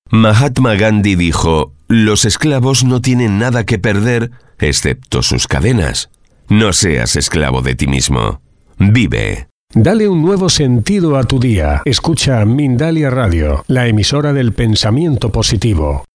Mahatma Gandhi dijo: los esclavos no tienen nada que perder excepto sus cadenas. No seas esclavo de ti mismo. Vive. Dale un nuevo sentido a tu día. Escucha Mindalia Radio, la emisora del pensamiento positivo.